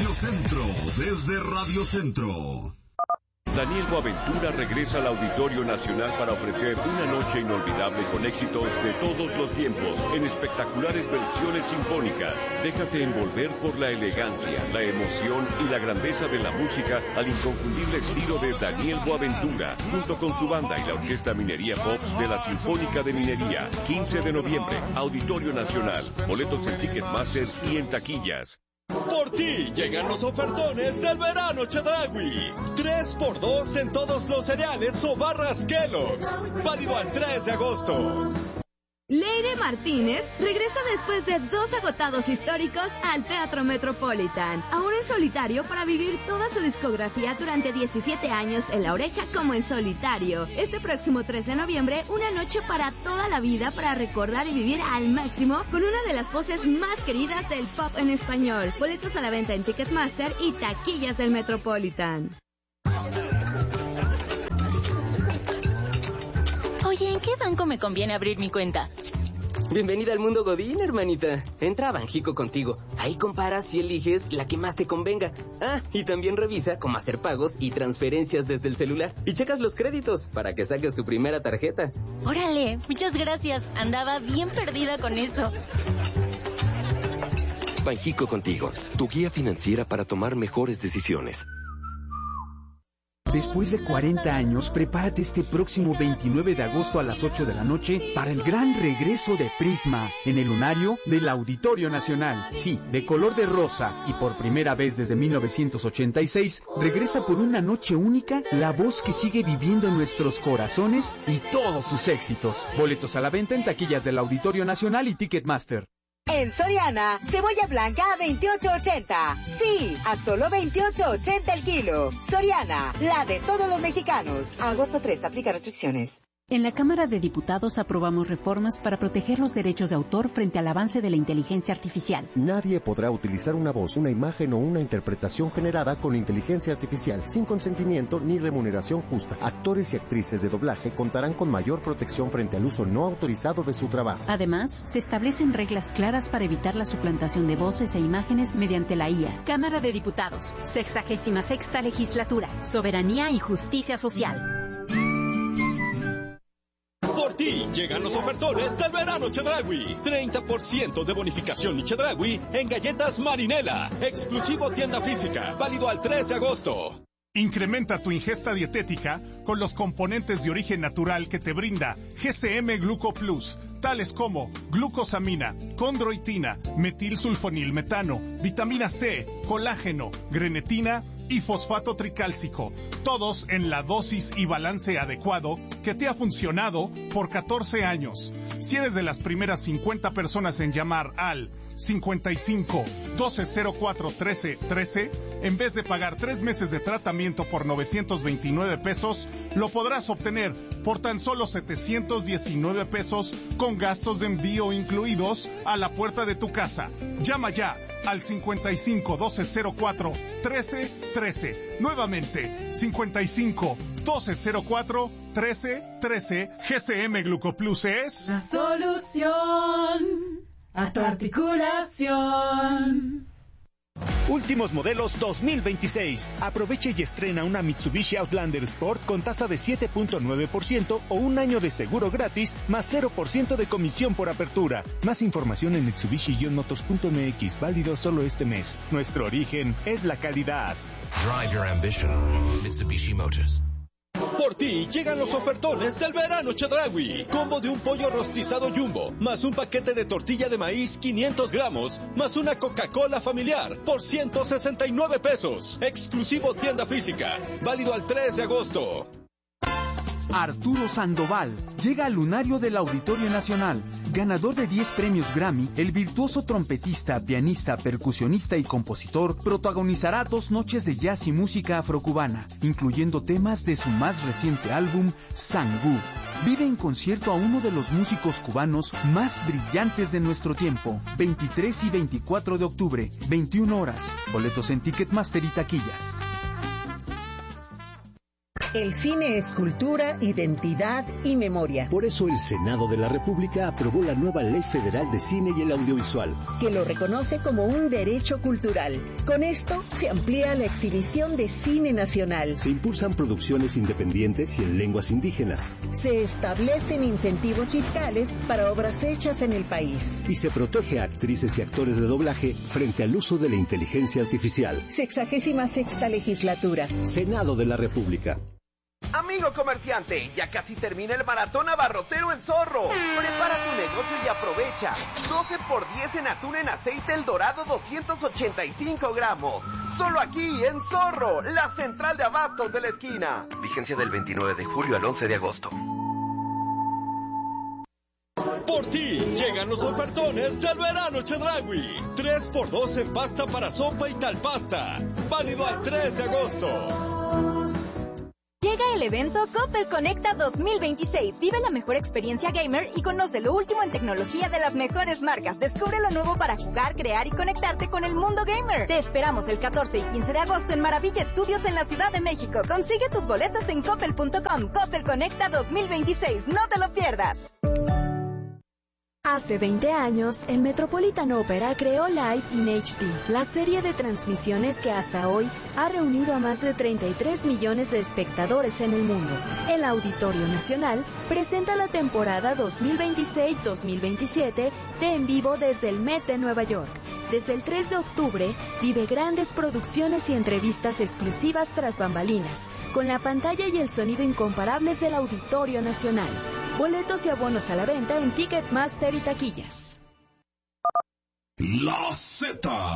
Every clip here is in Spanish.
Radio Centro, desde Radio Centro. Daniel Boaventura regresa al Auditorio Nacional para ofrecer una noche inolvidable con éxitos de todos los tiempos, en espectaculares versiones sinfónicas. Déjate envolver por la elegancia, la emoción y la grandeza de la música al inconfundible estilo de Daniel Boaventura, junto con su banda y la Orquesta Minería Pops de la Sinfónica de Minería. 15 de noviembre, Auditorio Nacional. Boletos en Ticketmaster y en taquillas. Por ti llegan los ofertones del verano Chedraui. 3x2 en todos los cereales o barras Kellogg's. Válido al 3 de agosto. Leire Martínez regresa después de 2 agotados históricos al Teatro Metropolitan, ahora en solitario para vivir toda su discografía durante 17 años en La Oreja como en solitario. Este próximo 3 de noviembre, una noche para toda la vida para recordar y vivir al máximo con una de las voces más queridas del pop en español. Boletos a la venta en Ticketmaster y taquillas del Metropolitan. Oye, ¿en qué banco me conviene abrir mi cuenta? Bienvenida al mundo Godín, hermanita. Entra a Banjico Contigo. Ahí comparas y eliges la que más te convenga. Ah, y también revisa cómo hacer pagos y transferencias desde el celular. Y checas los créditos para que saques tu primera tarjeta. Órale, muchas gracias. Andaba bien perdida con eso. Banjico Contigo, tu guía financiera para tomar mejores decisiones. Después de 40 años, prepárate este próximo 29 de agosto a las 8 de la noche para el gran regreso de Prisma en el lunario del Auditorio Nacional. Sí, de color de rosa y por primera vez desde 1986, regresa por una noche única la voz que sigue viviendo en nuestros corazones y todos sus éxitos. Boletos a la venta en taquillas del Auditorio Nacional y Ticketmaster. En Soriana, cebolla blanca a 28.80. Sí, a solo 28.80 el kilo. Soriana, la de todos los mexicanos. Agosto 3, aplica restricciones. En la Cámara de Diputados aprobamos reformas para proteger los derechos de autor frente al avance de la inteligencia artificial. Nadie podrá utilizar una voz, una imagen o una interpretación generada con inteligencia artificial sin consentimiento ni remuneración justa. Actores y actrices de doblaje contarán con mayor protección frente al uso no autorizado de su trabajo. Además, se establecen reglas claras para evitar la suplantación de voces e imágenes mediante la IA. Cámara de Diputados, 66ª Legislatura, Soberanía y Justicia Social. Por ti llegan los ofertones del verano Chedraui. 30% de bonificación y Chedraui en galletas Marinela. Exclusivo tienda física. Válido al 3 de agosto. Incrementa tu ingesta dietética con los componentes de origen natural que te brinda GCM Gluco Plus, tales como glucosamina, condroitina, metilsulfonilmetano, vitamina C, colágeno, grenetina y fosfato tricálcico, todos en la dosis y balance adecuado que te ha funcionado por 14 años. Si eres de las primeras 50 personas en llamar al 55 1204 13 13, en vez de pagar 3 meses de tratamiento por 929 pesos, lo podrás obtener por tan solo 719 pesos con gastos de envío incluidos a la puerta de tu casa. Llama ya al 55 1204 13 13. Nuevamente, 55 1204 13 13. GCM Glucoplus es la solución a tu articulación. Últimos modelos 2026. Aproveche y estrena una Mitsubishi Outlander Sport con tasa de 7.9% o un año de seguro gratis más 0% de comisión por apertura. Más información en Mitsubishi-motors.mx. Válido solo este mes. Nuestro origen es la calidad. Drive your ambition. Mitsubishi Motors. Por ti llegan los ofertones del verano Chedraui. Combo de un pollo rostizado Jumbo, más un paquete de tortilla de maíz 500 gramos, más una Coca-Cola familiar por 169 pesos. Exclusivo tienda física. Válido al 3 de agosto. Arturo Sandoval llega al lunario del Auditorio Nacional. Ganador de 10 premios Grammy, el virtuoso trompetista, pianista, percusionista y compositor protagonizará 2 noches de jazz y música afrocubana, incluyendo temas de su más reciente álbum, Sangú. Vive en concierto a uno de los músicos cubanos más brillantes de nuestro tiempo. 23 y 24 de octubre, 21 horas. Boletos en Ticketmaster y taquillas. El cine es cultura, identidad y memoria. Por eso el Senado de la República aprobó la nueva Ley Federal de Cine y el Audiovisual, que lo reconoce como un derecho cultural. Con esto se amplía la exhibición de cine nacional. Se impulsan producciones independientes y en lenguas indígenas. Se establecen incentivos fiscales para obras hechas en el país. Y se protege a actrices y actores de doblaje frente al uso de la inteligencia artificial. 66ª legislatura. Senado de la República. Amigo comerciante, ya casi termina el maratón abarrotero en Zorro. Prepara tu negocio y aprovecha. 12 por 10 en atún en aceite El Dorado 285 gramos. Solo aquí en Zorro, la central de abastos de la esquina. Vigencia del 29 de julio al 11 de agosto. Por ti llegan los ofertones del verano Chedraui. 3x2 en pasta para sopa y tal pasta. Válido al 3 de agosto. Llega el evento Coppel Conecta 2026. Vive la mejor experiencia gamer y conoce lo último en tecnología de las mejores marcas. Descubre lo nuevo para jugar, crear y conectarte con el mundo gamer. Te esperamos el 14 y 15 de agosto en Maravilla Studios en la Ciudad de México. Consigue tus boletos en coppel.com. Coppel Conecta 2026. No te lo pierdas. Hace 20 años, el Metropolitan Opera creó Live in HD, la serie de transmisiones que hasta hoy ha reunido a más de 33 millones de espectadores en el mundo. El Auditorio Nacional presenta la temporada 2026-2027 de En Vivo desde el Met de Nueva York. Desde el 3 de octubre, vive grandes producciones y entrevistas exclusivas tras bambalinas, con la pantalla y el sonido incomparables del Auditorio Nacional. Boletos y abonos a la venta en Ticketmaster y taquillas. La Z.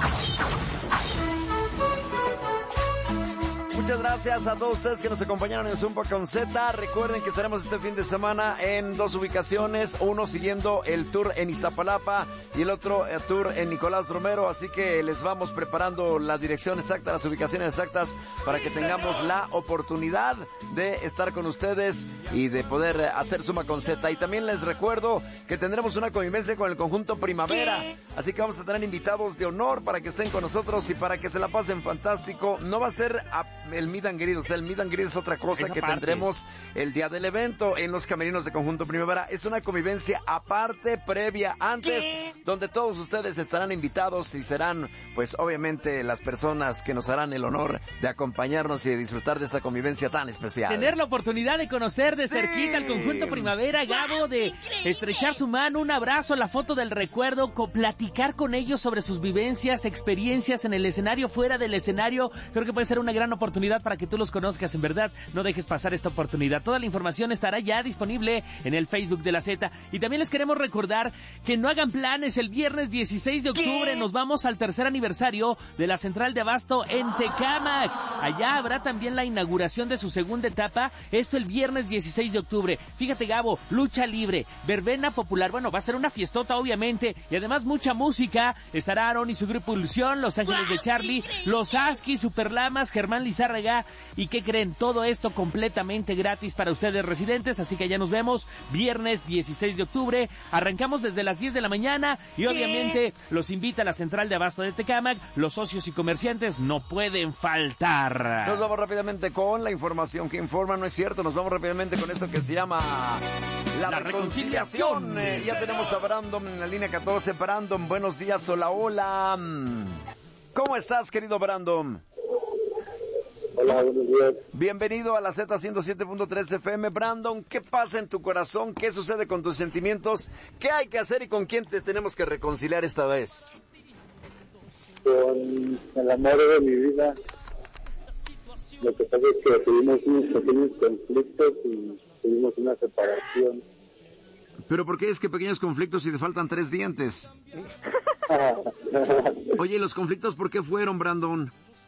Muchas gracias a todos ustedes que nos acompañaron en Zumba con Z. Recuerden que estaremos este fin de semana en 2 ubicaciones, uno siguiendo el tour en Iztapalapa y el otro tour en Nicolás Romero, así que les vamos preparando la dirección exacta, las ubicaciones exactas para que tengamos la oportunidad de estar con ustedes y de poder hacer Zumba con Z. Y también les recuerdo que tendremos una convivencia con el conjunto Primavera, así que vamos a tener invitados de honor para que estén con nosotros y para que se la pasen fantástico. No va a ser el Meet and Greet, o sea, el Meet and Greet es otra cosa que tendremos el día del evento en los camerinos de Conjunto Primavera. Es una convivencia aparte, previa, antes, donde todos ustedes estarán invitados y serán, pues, obviamente, las personas que nos harán el honor de acompañarnos y de disfrutar de esta convivencia tan especial. Tener la oportunidad de conocer de cerquita al Conjunto Primavera, Gabo, de estrechar su mano, un abrazo, la foto del recuerdo, platicar con ellos sobre sus vivencias, experiencias en el escenario, fuera del escenario. Creo que puede ser una gran oportunidad para que tú los conozcas. En verdad, no dejes pasar esta oportunidad. Toda la información estará ya disponible en el Facebook de la Z. Y también les queremos recordar que no hagan planes. El viernes 16 de octubre nos vamos al 3er aniversario de la Central de Abasto en Tecámac. Allá habrá también la inauguración de su segunda etapa. Esto el viernes 16 de octubre. Fíjate, Gabo, lucha libre, verbena popular. Bueno, va a ser una fiestota, obviamente. Y además mucha música. Estará Aaron y su grupo Ilusión, Los Ángeles de Charlie, Los Aski, Superlamas, Germán Lizárraga. ¿Y qué creen? Todo esto completamente gratis para ustedes residentes, así que ya nos vemos viernes 16 de octubre. Arrancamos desde las 10 de la mañana y obviamente los invita a la Central de Abasto de Tecámac. Los socios y comerciantes no pueden faltar. Nos vamos rápidamente con la información que informa, no es cierto, nos vamos rápidamente con esto que se llama la reconciliación. Ya tenemos a Brandon en la línea 14. Brandon, buenos días, hola, hola. ¿Cómo estás, querido Brandon? Hola, buenos días. Bienvenido a la Z 107.3 FM. Brandon, ¿qué pasa en tu corazón? ¿Qué sucede con tus sentimientos? ¿Qué hay que hacer y con quién te tenemos que reconciliar esta vez? Con el amor de mi vida. Lo que pasa es que tuvimos unos pequeños conflictos y tuvimos una separación. ¿Pero por qué es que pequeños conflictos si te faltan 3 dientes? Oye, ¿y los conflictos por qué fueron, Brandon?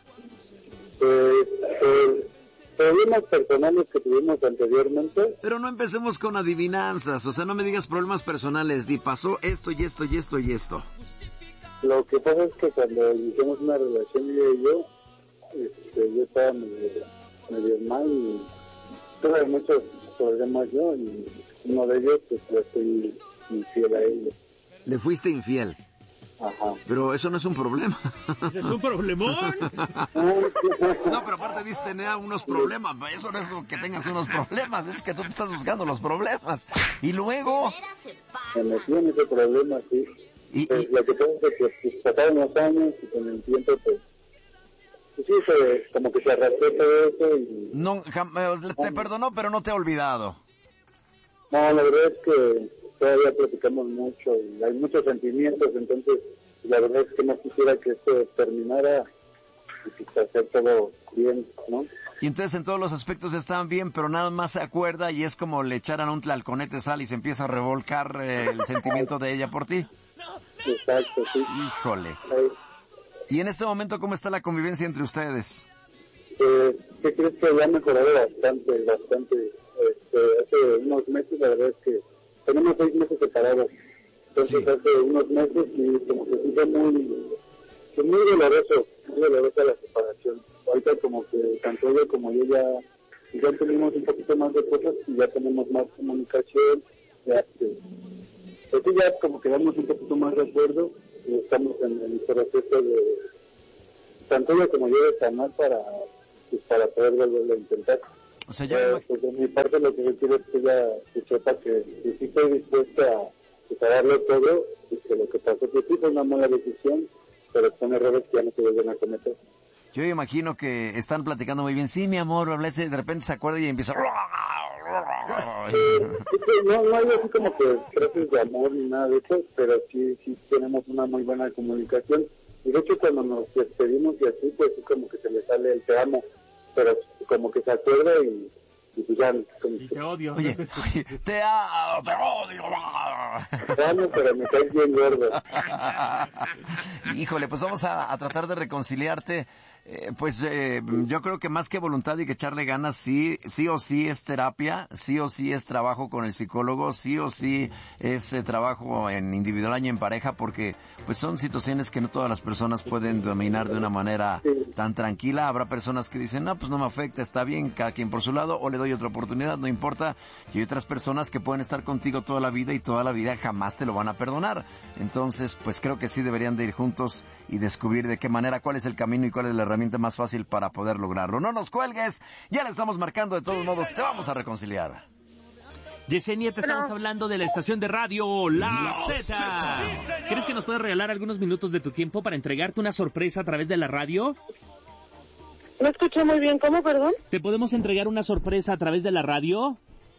Problemas personales que tuvimos anteriormente. Pero no empecemos con adivinanzas, o sea, no me digas problemas personales, di pasó esto y esto y esto y esto. Lo que pasa es que cuando iniciamos una relación yo estaba medio mal y tuve muchos problemas yo, y uno de ellos pues le fui infiel a ella. ¿Le fuiste infiel? Ajá. Pero eso no es un problema. ¿Ese es un problemón? No, pero aparte dices tener unos problemas. Eso no es que tengas unos problemas, es que tú te estás buscando los problemas. Y luego... Me metí en ese problema, sí. Pues, lo que pasa es que pues, pasaron los años y con el tiempo, pues sí, como que se arrastró todo eso y... No, te perdonó, pero no te ha olvidado. No, la verdad es que todavía platicamos mucho y hay muchos sentimientos, entonces la verdad es que no quisiera que esto terminara y que hacer todo bien, ¿no? Y entonces en todos los aspectos están bien, pero nada más se acuerda y es como le echaran un tlalconete sal y se empieza a revolcar el sentimiento de ella por ti. Exacto, sí. Híjole. ¿Y en este momento cómo está la convivencia entre ustedes? ¿Qué crees? Que ya ha mejorado bastante. Hace unos meses, la verdad es que tenemos 6 meses separados. Entonces sí. Hace unos meses y como que sí fue muy dolorosa la separación. Ahorita como que tanto ella como yo ya tenemos un poquito más de cosas y ya tenemos más comunicación. Entonces ya como que damos un poquito más de acuerdo y estamos en el proceso de tanto ella como yo de sanar para poder volverlo a intentar. O sea, ya... pues de mi parte lo que yo quiero es que ella sepa que sí estoy dispuesta a darle todo y que lo que pasó que sí fue una mala decisión, pero son errores que ya no se vuelven a cometer. Yo imagino que están platicando muy bien. Sí, mi amor, de repente se acuerda y empieza... No hay así como que frases de amor ni nada de eso, pero sí tenemos una muy buena comunicación. Y de hecho cuando nos despedimos y así, pues sí como que se le sale el te amo, pero como que se acuerda y pues ya... Como y te odio. Oye, te odio. Te amo, pero me caes bien gordo. Híjole, pues vamos a tratar de reconciliarte. Yo creo que más que voluntad y que echarle ganas, sí o sí es terapia, sí o sí es trabajo con el psicólogo, sí o sí es trabajo en individual y en pareja, porque pues son situaciones que no todas las personas pueden dominar de una manera tan tranquila. Habrá personas que dicen, no, pues no me afecta, está bien, cada quien por su lado, o le doy otra oportunidad, no importa. Y hay otras personas que pueden estar contigo toda la vida y toda la vida jamás te lo van a perdonar. Entonces, pues creo que sí deberían de ir juntos y descubrir de qué manera, cuál es el camino y cuál es la herramienta más fácil para poder lograrlo. No nos cuelgues, ya le estamos marcando, de todos modos te vamos a reconciliar. Yesenia, te estamos hablando de la estación de radio La Z. ¿Crees que nos puedes regalar algunos minutos de tu tiempo para entregarte una sorpresa a través de la radio? No escuché muy bien, ¿cómo, perdón? ¿Te podemos entregar una sorpresa a través de la radio?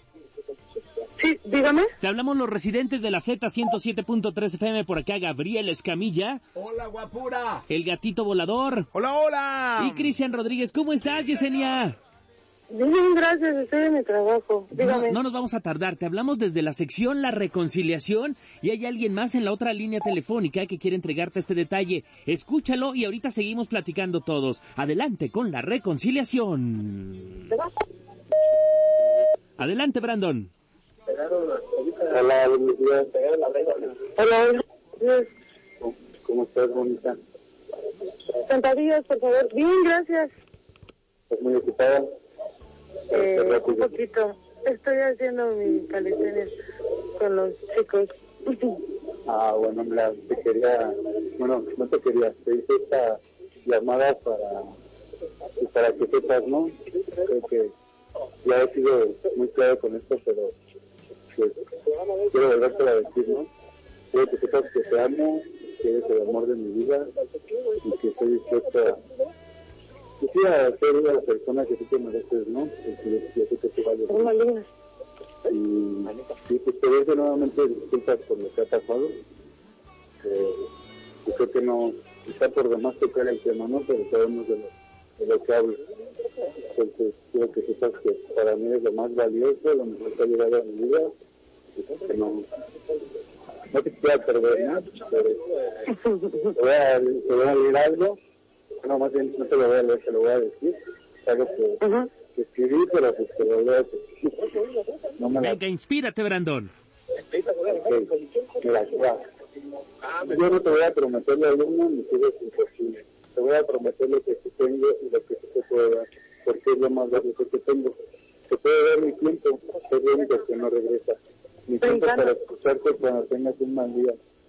Sí, dígame. Te hablamos los residentes de la Z 107.3 FM, por acá Gabriel Escamilla. Hola, guapura. El gatito volador. Hola. Y Cristian Rodríguez. ¿Cómo estás, Yesenia? Bien, gracias, estoy en mi trabajo. Dígame. No nos vamos a tardar, te hablamos desde la sección La Reconciliación y hay alguien más en la otra línea telefónica que quiere entregarte este detalle. Escúchalo y ahorita seguimos platicando todos. Adelante con La Reconciliación. Adelante, Brandon. Hola, Hola. ¿Cómo estás, bonita? Sentadillas, por favor. Bien, gracias. ¿Estás muy ocupada? Un poquito. Estoy haciendo mi calistenia con los chicos. Bueno, mira, no te quería, te hice esta llamada para que sepas, ¿no? Creo que ya he sido muy claro con esto, pero pues, quiero volverte a decir, ¿no? Quiero que sepas que te amo, que eres el amor de mi vida y que estoy dispuesto a ser una persona que tú te mereces, ¿no? Que yo sé que te vayas. Y pues pedirte nuevamente disculpas por lo que ha pasado. Yo creo que no está por demás tocar el tema, ¿no? Pero sabemos de lo que hablo. Entonces quiero que sepas que para mí es lo más valioso, lo mejor que ha llegado a mi vida. Que no te quiero perder, ¿no? Pero te voy a leer algo. No, más bien no te lo voy a leer, te lo voy a decir. Es algo que escribí, pero pues te lo voy a decir. Venga, inspírate, Brandon. Mira, yo no te voy a prometer la luna ni que es imposible. Te voy a prometer lo que sí tengo y lo que sí te puedo dar, porque es lo más valioso que tengo. Te puedo dar mi tiempo, es lo único que no regresa. Mi tiempo para escucharte cuando tengas un mal día.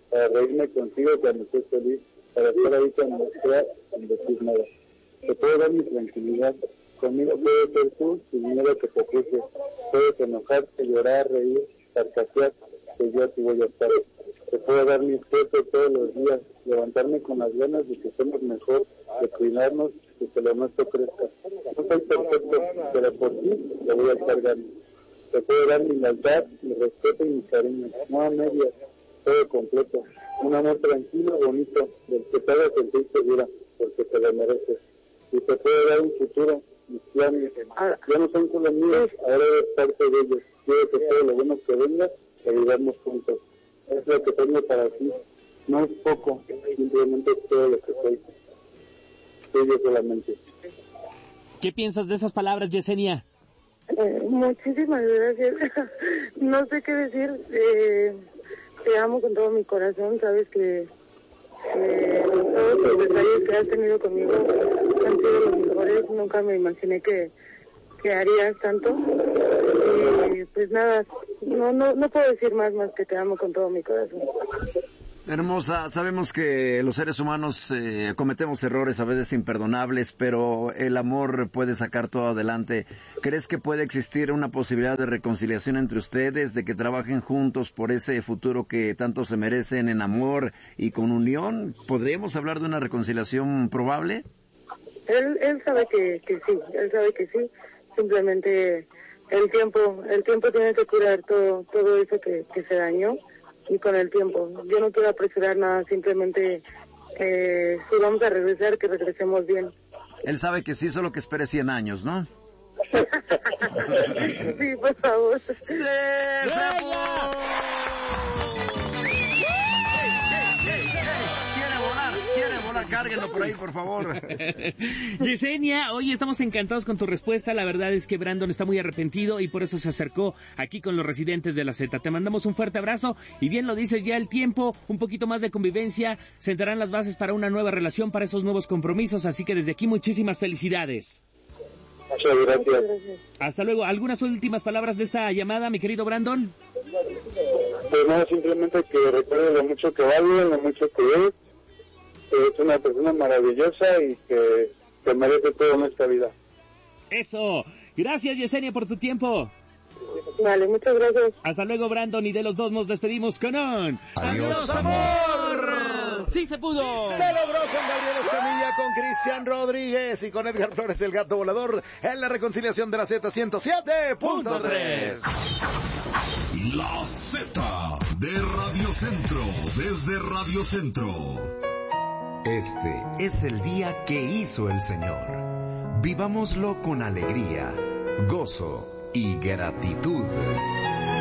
para reírme contigo cuando estés feliz, para estar ahí cuando estés sin decir nada. Te puedo dar mi tranquilidad. Conmigo puedes ser tú sin miedo que te quejes. Puedes enojarte, llorar, reír, carcajear, que yo te voy a estar. Te puedo dar mi esfuerzo todos los días, levantarme con las ganas de que somos mejor, de cuidarnos, de que lo nuestro crezca. No soy perfecto, pero por ti le voy a estar dando. Te puedo dar mi lealtad, mi respeto y mi cariño, no a medias, todo completo. Un amor tranquilo, bonito, del que te haga sentir segura, porque te lo mereces. Y te puedo dar un futuro. Mis planes ya no son solo míos, ahora eres parte de ellos. Quiero que todo lo bueno que venga, que vivamos juntos. Es lo que tengo para ti. No es poco, simplemente es todo lo que soy. Soy yo solamente. ¿Qué piensas de esas palabras, Yesenia? Muchísimas gracias. No sé qué decir. Te amo con todo mi corazón. Sabes que todos los detalles que has tenido conmigo han sido los mejores. Nunca me imaginé que harías tanto. Y pues nada, no puedo decir más que te amo con todo mi corazón. Hermosa, sabemos que los seres humanos cometemos errores a veces imperdonables, pero el amor puede sacar todo adelante. ¿Crees que puede existir una posibilidad de reconciliación entre ustedes, de que trabajen juntos por ese futuro que tanto se merecen en amor y con unión? ¿Podríamos hablar de una reconciliación probable? Él sabe que sí, él sabe que sí. Simplemente el tiempo tiene que curar todo eso que se dañó. Y con el tiempo, yo no quiero apresurar nada, simplemente si vamos a regresar, que regresemos bien. Él sabe que sí, solo que espere 100 años, ¿no? Sí, por favor. ¡Sí! ¡Quiere volar! Cárguenlo por ahí, por favor. Yesenia, hoy estamos encantados con tu respuesta. La verdad es que Brandon está muy arrepentido y por eso se acercó aquí con los residentes de la Z. Te mandamos un fuerte abrazo y bien lo dices, ya el tiempo, un poquito más de convivencia, sentarán las bases para una nueva relación, para esos nuevos compromisos. Así que desde aquí muchísimas felicidades. Muchas gracias. Hasta luego. ¿Algunas últimas palabras de esta llamada, mi querido Brandon? Pues no, simplemente que recuerde lo mucho que vale, lo mucho que es una persona maravillosa y que se merece todo en esta vida. Eso. Gracias, Yesenia, por tu tiempo. Vale, muchas gracias. Hasta luego, Brandon, y de los dos nos despedimos con un... ¡Adiós, amor! ¡Sí se pudo! Se logró con Gabriel Escamilla, con Cristian Rodríguez y con Edgar Flores, el gato volador, en la reconciliación de la Z107.3. La Z de Radio Centro, desde Radio Centro. Este es el día que hizo el Señor. Vivámoslo con alegría, gozo y gratitud.